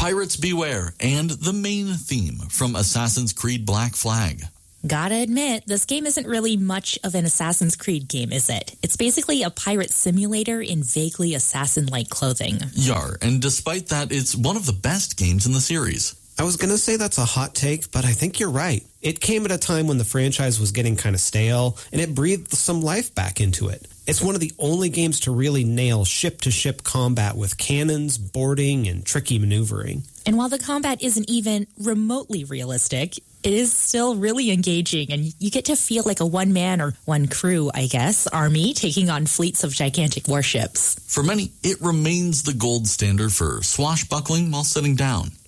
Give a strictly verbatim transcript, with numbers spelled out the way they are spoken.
Pirates Beware, and the main theme from Assassin's Creed Black Flag. Gotta admit, this game isn't really much of an Assassin's Creed game, is it? It's basically a pirate simulator in vaguely assassin-like clothing. Yar, and despite that, it's one of the best games in the series. I was going to say that's a hot take, but I think you're right. It came at a time when the franchise was getting kind of stale, and it breathed some life back into it. It's one of the only games to really nail ship-to-ship combat with cannons, boarding, and tricky maneuvering. And while the combat isn't even remotely realistic, it is still really engaging, and you get to feel like a one-man or one crew, I guess, army taking on fleets of gigantic warships. For many, it remains the gold standard for swashbuckling while sitting down.